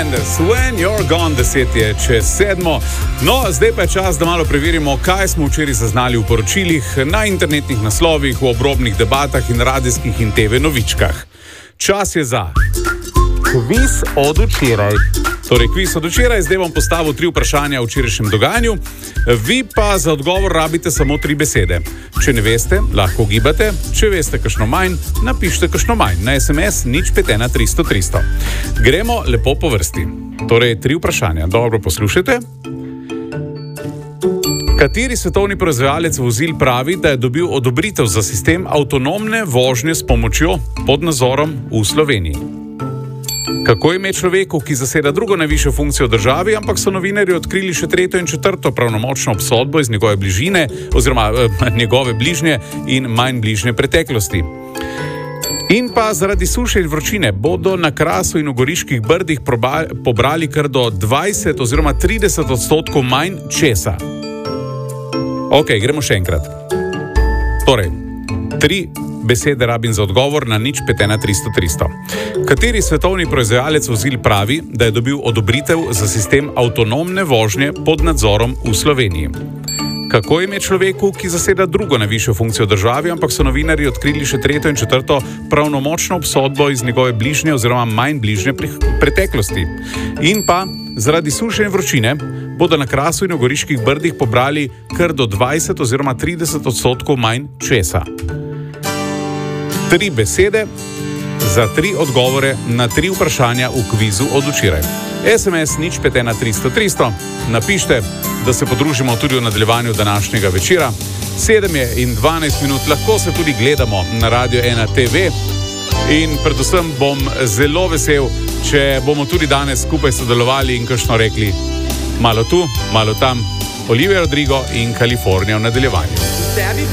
Mendes, When You're Gone, 10 je čez 7. No, zdaj pa je čas, da malo preverimo, kaj smo včeraj zaznali v poročilih, na internetnih naslovih, v obrobnih debatah in radijskih in TV novičkah. Čas je za kviz od včeraj. Torej, kviz od včeraj, zdaj bom postavil 3 vprašanja o včerajšnjem dogajanju, vi pa za odgovor rabite samo 3 besede. Če ne veste, lahko gibate, če veste kakšno manj, napišite kakšno manj. Na SMS 051 300 300. Gremo lepo po vrsti. Torej, 3 vprašanja. Dobro poslušajte. Kateri svetovni proizvajalec vozil pravi, da je dobil odobritev za sistem avtonomne vožnje s pomočjo pod nadzorom v Sloveniji? Kako ime človeku, ki zaseda drugo najvišjo funkcijo v državi, ampak so novinarji odkrili še 3. in 4. pravnomočno obsodbo iz njegove bližine, oziroma njegove bližnje in manj bližnje preteklosti? In pa zaradi suše in vročine bodo na Krasu in v Goriških Brdih pobrali kar do 20 oziroma 30% manj česa. Ok, gremo še enkrat. Torej, 3 besede rabim za odgovor na 051 300 300. Kateri svetovni proizvajalec vozil pravi, da je dobil odobritev za sistem avtonomne vožnje pod nadzorom v Sloveniji? Kako ime človeku, ki zaseda drugo najvišjo funkcijo v državi, ampak so novinarji odkrili še 3. in 4. pravnomočno obsodbo iz njegove bližnje oziroma manj bližnje preteklosti? In pa zaradi suše in vročine bodo na Krasu in v Goriških Brdih pobrali kar do 20 oziroma 30% manj česa. 3 besede za 3 odgovore na 3 vprašanja v kvizu od včeraj. SMS 051 300 300. Napište, da se podružimo tudi v nadaljevanju današnjega večera. 7 je in 12 minut, lahko se tudi gledamo na Radio 1 TV. In predvsem bom zelo vesel, če bomo tudi danes skupaj sodelovali in kakšno rekli malo tu, malo tam. Olivia Rodrigo in Kalifornija v nadaljevanju.